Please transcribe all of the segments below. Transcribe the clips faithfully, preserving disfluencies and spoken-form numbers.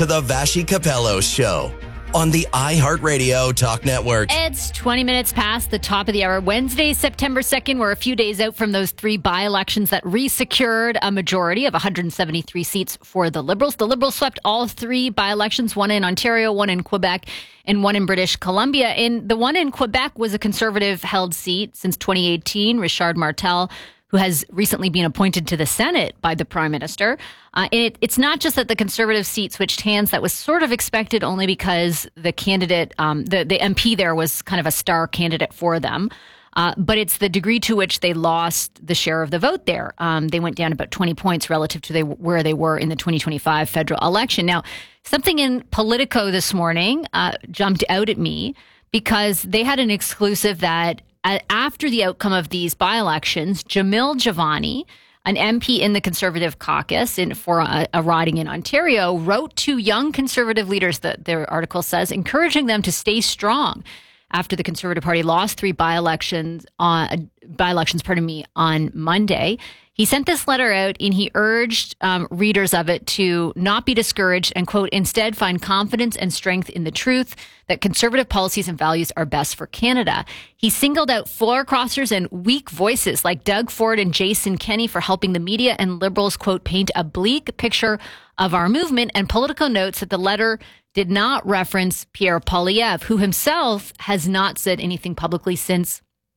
to the Vashi Capello Show on the iHeartRadio Talk Network. It's twenty minutes past the top of the hour. Wednesday, September second. We're a few days out from those three by-elections that re-secured a majority of one hundred seventy-three seats for the Liberals. The Liberals swept all three by-elections, one in Ontario, one in Quebec, and one in British Columbia. And the one in Quebec was a Conservative-held seat since twenty eighteen. Richard Martel, who has recently been appointed to the Senate by the Prime Minister. Uh, it, it's not just that the Conservative seat switched hands. That was sort of expected only because the candidate, um, the, the M P there was kind of a star candidate for them. Uh, but it's the degree to which they lost the share of the vote there. Um, they went down about twenty points relative to they, where they were in the twenty twenty-five federal election. Now, something in Politico this morning uh, jumped out at me because they had an exclusive that uh, after the outcome of these by-elections, Jamil Javani, an M P in the Conservative caucus in, for a, a riding in Ontario, wrote to young Conservative leaders, the, their article says, encouraging them to stay strong after the Conservative Party lost three by-elections, on, by-elections, pardon me, on Monday. He sent this letter out and he urged um, readers of it to not be discouraged and, quote, instead find confidence and strength in the truth that Conservative policies and values are best for Canada. He singled out floor crossers and weak voices like Doug Ford and Jason Kenney for helping the media and Liberals, quote, paint a bleak picture of our movement. And Politico notes that the letter did not reference Pierre Poilievre, who himself has not said anything publicly since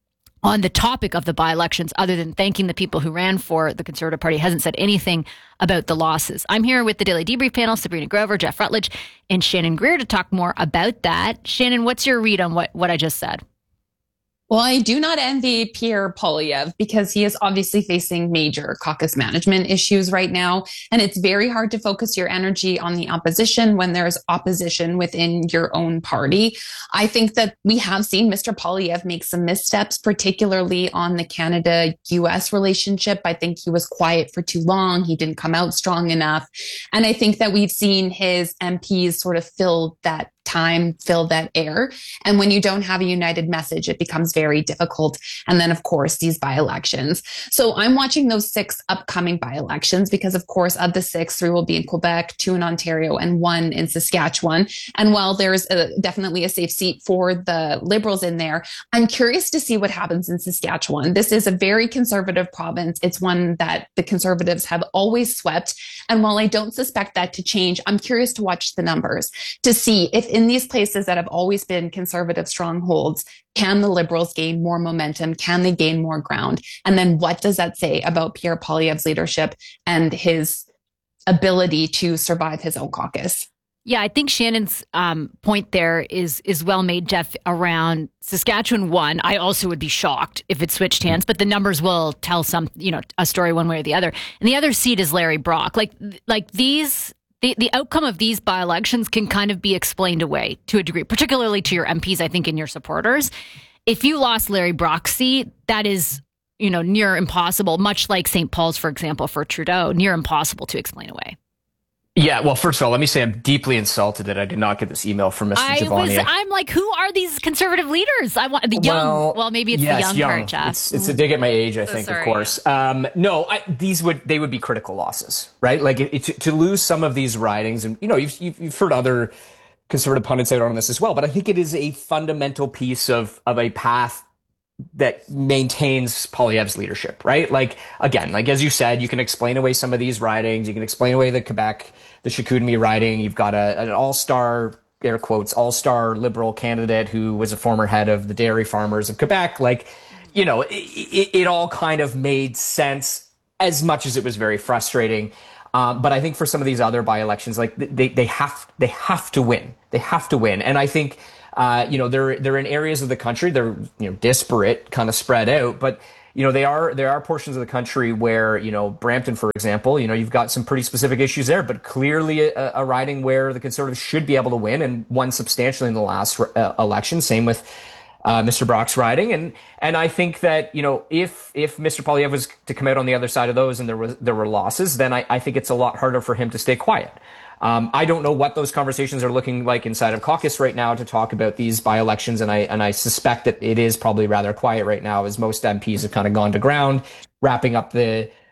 on the topic of the by-elections, other than thanking the people who ran for the Conservative Party, hasn't said anything about the losses. I'm here with the Daily Debrief panel, Sabrina Grover, Jeff Rutledge, and Shannon Greer to talk more about that. Shannon, what's your read on what, what I just said? Well, I do not envy Pierre Poilievre because he is obviously facing major caucus management issues right now. And it's very hard to focus your energy on the opposition when there's opposition within your own party. I think that we have seen Mister Poilievre make some missteps, particularly on the Canada-U S relationship. I think he was quiet for too long. He didn't come out strong enough. And I think that we've seen his M Ps sort of fill that time, fill that air. And when you don't have a united message, it becomes very difficult. And then, of course, these by-elections. So I'm watching those six upcoming by-elections because, of course, of the six, three will be in Quebec, two in Ontario, and one in Saskatchewan. And while there's a, definitely a safe seat for the Liberals in there, I'm curious to see what happens in Saskatchewan. This is a very conservative province. It's one that the Conservatives have always swept. And while I don't suspect that to change, I'm curious to watch the numbers to see if in these places that have always been Conservative strongholds, can the Liberals gain more momentum? Can they gain more ground? And then what does that say about Pierre Poilievre's leadership and his ability to survive his own caucus? Yeah, I think Shannon's um, point there is is well made, Jeff, around Saskatchewan one. I also would be shocked if it switched hands, but the numbers will tell some, you know, a story one way or the other. And the other seat is Larry Brock. Like, like these... The, the outcome of these by-elections can kind of be explained away to a degree, particularly to your M Ps, I think, and your supporters. If you lost Larry Brock's seat, that is, you know, near impossible, much like Saint Paul's, for example, for Trudeau, near impossible to explain away. Yeah, well, first of all, let me say I'm deeply insulted that I did not get this email from Mister I Giovanni. was, I'm like, who are these Conservative leaders? I want the young. Well, well, maybe it's yes, the young, young. part, Jeff. It's, it's a dig at my age, I So think, sorry, of course. Um, no, I, these would they would be critical losses, right? Like it, it, to, to lose some of these ridings, and you know, you've, you've you've heard other Conservative pundits out on this as well, but I think it is a fundamental piece of of a path that maintains Poilievre's leadership, right? Like, again, like as you said, you can explain away some of these ridings. You can explain away the Quebec, the Chicoutimi riding. You've got a, an all-star, air quotes, all-star Liberal candidate who was a former head of the dairy farmers of Quebec. Like, you know, it, it, it all kind of made sense as much as it was very frustrating. Um, but I think for some of these other by-elections, like they, they have, they have to win. They have to win. And I think, Uh, you know, they're they're in areas of the country, they're, you know, disparate, kind of spread out, but you know, they are there are portions of the country where, you know, Brampton, for example, you know, you've got some pretty specific issues there, but clearly a, a riding where the Conservatives should be able to win and won substantially in the last uh, election. Same with uh, Mister Brock's riding, and and I think that, you know, if if Mister Poilievre was to come out on the other side of those and there was there were losses, then I, I think it's a lot harder for him to stay quiet. Um, I don't know what those conversations are looking like inside of caucus right now to talk about these by-elections, and I and I suspect that it is probably rather quiet right now, as most M Ps have kind of gone to ground, wrapping up the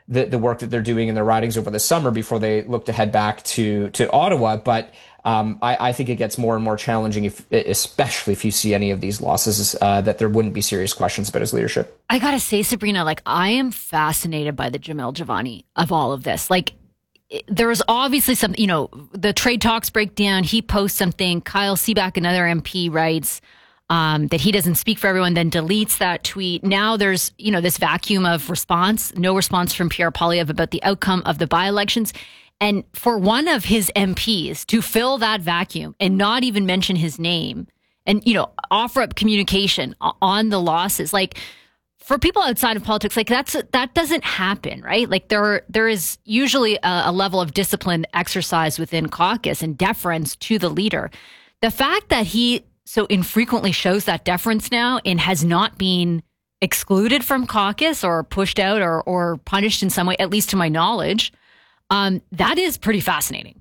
the, the work that they're doing in their ridings over the summer before they look to head back to, to Ottawa. But um, I, I think it gets more and more challenging, if, especially if you see any of these losses, uh, that there wouldn't be serious questions about his leadership. I got to say, Sabrina, like, I am fascinated by the Jamil Jivani of all of this. Like, there was obviously some, you know, the trade talks break down. He posts something. Kyle Seaback, another M P, writes um, that he doesn't speak for everyone, then deletes that tweet. Now there's, you know, this vacuum of response, no response from Pierre Poilievre about the outcome of the by-elections. And for one of his M Ps to fill that vacuum and not even mention his name and, you know, offer up communication on the losses, like, for people outside of politics, like that's that doesn't happen, right? Like there, there is usually a, a level of discipline exercised within caucus and deference to the leader. The fact that he so infrequently shows that deference now and has not been excluded from caucus or pushed out or or punished in some way, at least to my knowledge, um, that is pretty fascinating.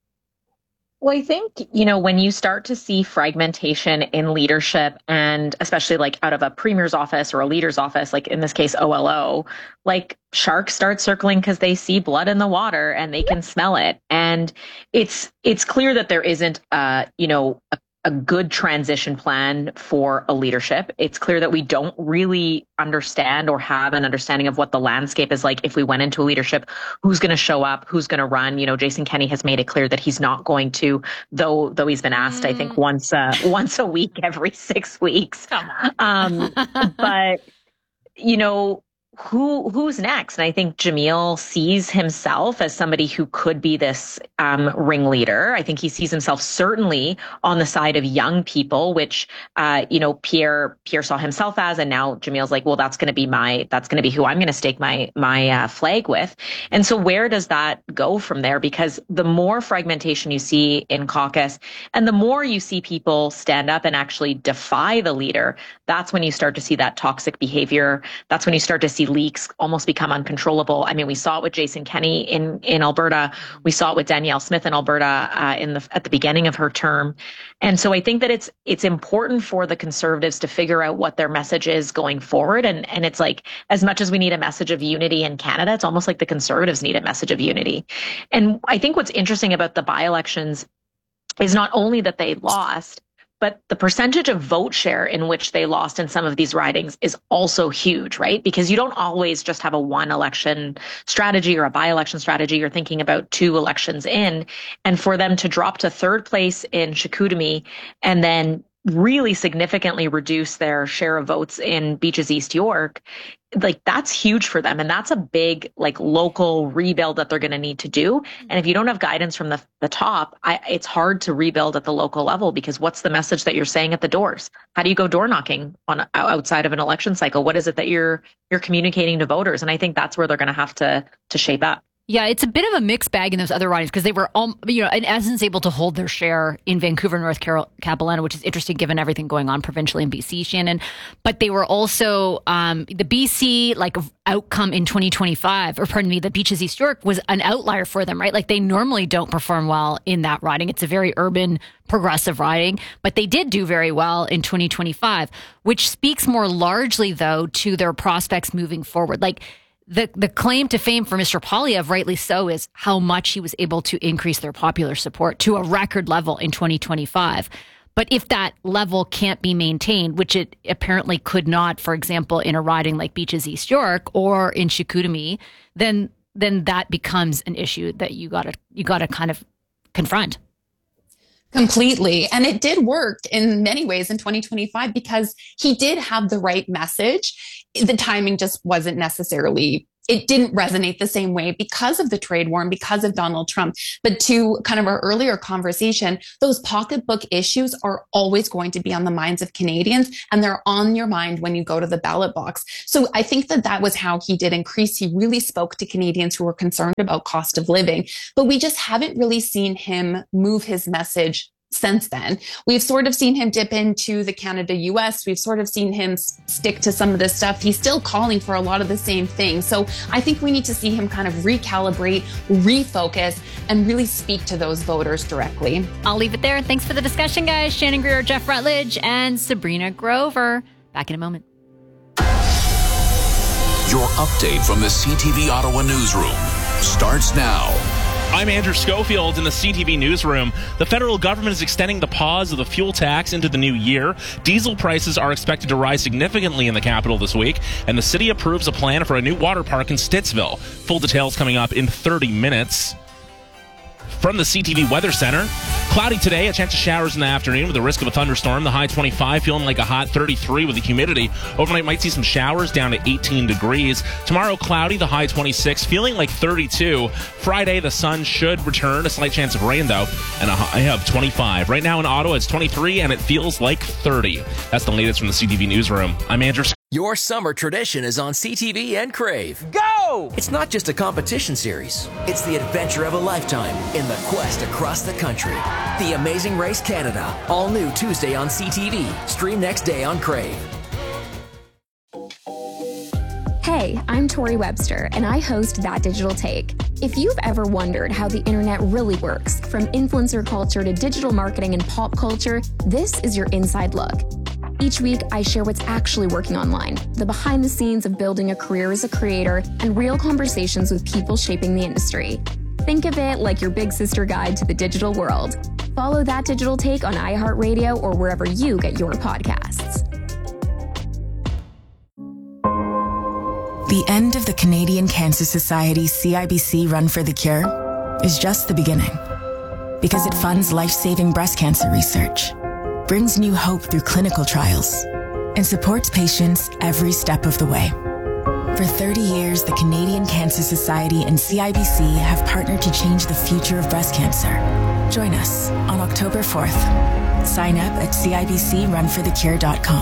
Well, I think, you know, when you start to see fragmentation in leadership, and especially like out of a premier's office or a leader's office, like in this case, O L O, like sharks start circling because they see blood in the water and they can smell it. And it's it's clear that there isn't, uh, you know, a a good transition plan for a leadership. It's clear that we don't really understand or have an understanding of what the landscape is like if we went into a leadership, who's going to show up, who's going to run. You know, Jason Kenney has made it clear that he's not going to, though though he's been asked, mm. I think, once uh, once a week, every six weeks. Come on. Um, but, you know, Who who's next? And I think Jamil sees himself as somebody who could be this um, ringleader. I think he sees himself certainly on the side of young people, which uh, you know Pierre Pierre saw himself as, and now Jamil's like, well, that's going to be my that's going to be who I'm going to stake my my uh, flag with. And so where does that go from there? Because the more fragmentation you see in caucus, and the more you see people stand up and actually defy the leader, that's when you start to see that toxic behavior. That's when you start to see leaks almost become uncontrollable. I mean, we saw it with Jason Kenney in, in Alberta. We saw it with Danielle Smith in Alberta uh, in the at the beginning of her term. And so I think that it's it's important for the Conservatives to figure out what their message is going forward. And and it's like, as much as we need a message of unity in Canada, it's almost like the Conservatives need a message of unity. And I think what's interesting about the by-elections is not only that they lost, but the percentage of vote share in which they lost in some of these ridings is also huge, right? Because you don't always just have a one election strategy or a by-election strategy. You're thinking about two elections in. And for them to drop to third place in Chicoutimi and then really significantly reduce their share of votes in Beaches East York, like that's huge for them. And that's a big like local rebuild that they're going to need to do. And if you don't have guidance from the, the top, I, it's hard to rebuild at the local level, because what's the message that you're saying at the doors? How do you go door knocking on outside of an election cycle? What is it that you're you're communicating to voters? And I think that's where they're going to have to to shape up. Yeah, it's a bit of a mixed bag in those other ridings, because they were, all, you know, in essence, able to hold their share in Vancouver, North Carolina, which is interesting given everything going on provincially in B C, Shannon. But they were also, um, the B C, like, outcome in twenty twenty-five, or pardon me, the Beaches East York was an outlier for them, right? Like, they normally don't perform well in that riding. It's a very urban, progressive riding, but they did do very well in twenty twenty-five, which speaks more largely, though, to their prospects moving forward. Like, The the claim to fame for Mister Poilievre, rightly so, is how much he was able to increase their popular support to a record level in twenty twenty-five. But if that level can't be maintained, which it apparently could not, for example, in a riding like Beaches East York or in Chicoutimi, then then that becomes an issue that you gotta you gotta kind of confront. Completely. And it did work in many ways in twenty twenty-five because he did have the right message. The timing just wasn't necessarily, it didn't resonate the same way because of the trade war and because of Donald Trump. But to kind of our earlier conversation, those pocketbook issues are always going to be on the minds of Canadians, and they're on your mind when you go to the ballot box. So I think that that was how he did increase. He really spoke to Canadians who were concerned about cost of living, but we just haven't really seen him move his message since then. We've sort of seen him dip into the Canada U S. We've sort of seen him s- stick to some of this stuff. He's still calling for a lot of the same things. So I think we need to see him kind of recalibrate, refocus, and really speak to those voters directly. I'll leave it there. Thanks for the discussion, guys. Shannon Greer, Jeff Rutledge, and Sabrina Grover. Back in a moment. Your update from the C T V Ottawa newsroom starts now. I'm Andrew Schofield in the C T V newsroom. The federal government is extending the pause of the fuel tax into the new year. Diesel prices are expected to rise significantly in the capital this week, and the city approves a plan for a new water park in Stittsville. Full details coming up in thirty minutes. From the C T V Weather Center, cloudy today, a chance of showers in the afternoon with a risk of a thunderstorm. The high twenty-five, feeling like a hot thirty-three with the humidity. Overnight might see some showers down to eighteen degrees. Tomorrow, cloudy, the high twenty-six, feeling like thirty-two. Friday, the sun should return. A slight chance of rain, though, and a high of twenty-five. Right now in Ottawa, it's twenty-three, and it feels like thirty. That's the latest from the C T V newsroom. I'm Andrew. Your summer tradition is on C T V and Crave. Go! It's not just a competition series. It's the adventure of a lifetime in the quest across the country. The Amazing Race Canada. All new Tuesday on C T V. Stream next day on Crave. Hey, I'm Tori Webster, and I host That Digital Take. If you've ever wondered how the internet really works, from influencer culture to digital marketing and pop culture, this is your inside look. Each week, I share what's actually working online, the behind the scenes of building a career as a creator, and real conversations with people shaping the industry. Think of it like your big sister guide to the digital world. Follow That Digital Take on iHeartRadio or wherever you get your podcasts. The end of the Canadian Cancer Society's C I B C Run for the Cure is just the beginning, because it funds life-saving breast cancer research, brings new hope through clinical trials, and supports patients every step of the way. For thirty years, the Canadian Cancer Society and C I B C have partnered to change the future of breast cancer. Join us on October fourth. Sign up at C I B C run for the cure dot com.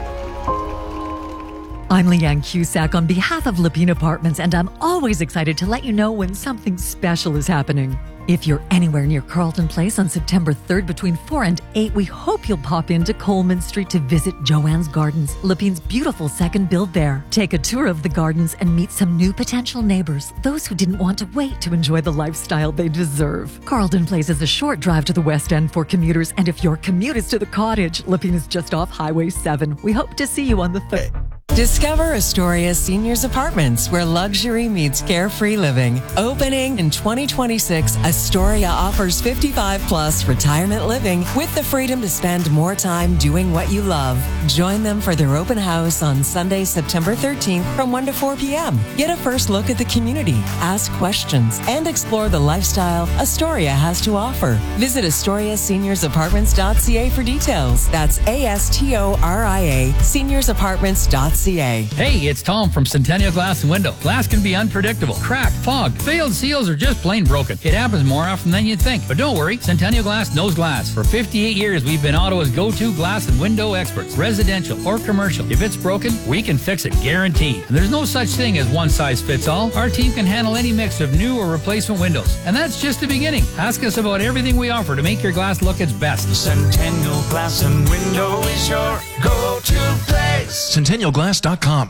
I'm Leanne Cusack on behalf of Lepine Apartments, and I'm always excited to let you know when something special is happening. If you're anywhere near Carleton Place on September third between four and eight, we hope you'll pop into Coleman Street to visit Joanne's Gardens, Lepine's beautiful second build there. Take a tour of the gardens and meet some new potential neighbors, those who didn't want to wait to enjoy the lifestyle they deserve. Carleton Place is a short drive to the West End for commuters, and if your commute is to the cottage, Lepine is just off Highway seven. We hope to see you on the third. Discover Astoria Seniors Apartments, where luxury meets carefree living. Opening in twenty twenty-six, Astoria offers fifty-five plus retirement living with the freedom to spend more time doing what you love. Join them for their open house on Sunday, September thirteenth from one to four p.m. Get a first look at the community, ask questions, and explore the lifestyle Astoria has to offer. Visit astoria seniors apartments dot c a for details. That's A S T O R I A, seniors apartments dot c a. Hey, it's Tom from Centennial Glass and Window. Glass can be unpredictable. Cracked, fogged, failed seals, or just plain broken. It happens more often than you think. But don't worry, Centennial Glass knows glass. For fifty-eight years, we've been Ottawa's go-to glass and window experts. Residential or commercial. If it's broken, we can fix it, guaranteed. And there's no such thing as one size fits all. Our team can handle any mix of new or replacement windows. And that's just the beginning. Ask us about everything we offer to make your glass look its best. Centennial Glass and Window is your go-to place. Centennial Glass dot com.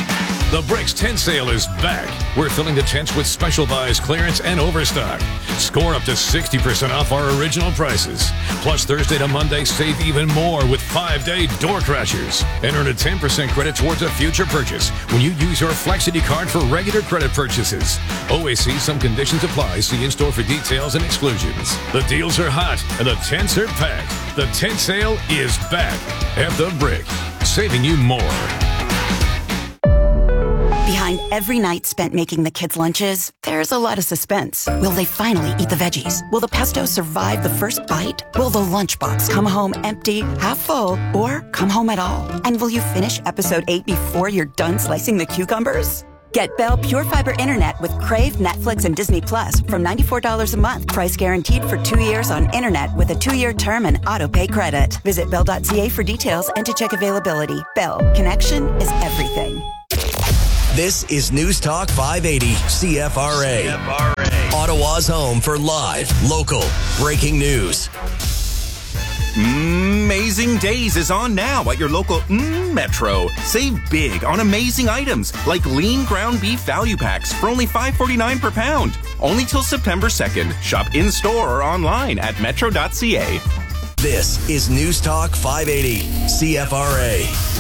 The Bricks tent sale is back. We're filling the tents with special buys, clearance, and overstock. Score up to sixty percent off our original prices. Plus, Thursday to Monday, save even more with five-day door crashers. And earn a ten percent credit towards a future purchase when you use your Flexity card for regular credit purchases. Always see some conditions apply. See in-store for details and exclusions. The deals are hot, and the tents are packed. The tent sale is back at The Brick, saving you more. Behind every night spent making the kids' lunches, there's a lot of suspense. Will they finally eat the veggies? Will the pesto survive the first bite? Will the lunchbox come home empty, half full, or come home at all? And will you finish episode eight before you're done slicing the cucumbers? Get Bell Pure Fiber Internet with Crave, Netflix, and Disney Plus from ninety-four dollars a month. Price guaranteed for two years on internet with a two-year term and auto-pay credit. Visit bell dot c a for details and to check availability. Bell. Connection is everything. This is News Talk five eighty C F R A. C F R A. Ottawa's home for live, local, breaking news. Amazing Days is on now at your local mm, Metro. Save big on amazing items like lean ground beef value packs for only five forty-nine per pound. Only till September second. Shop in-store or online at metro dot c a. This is News Talk five eighty C F R A.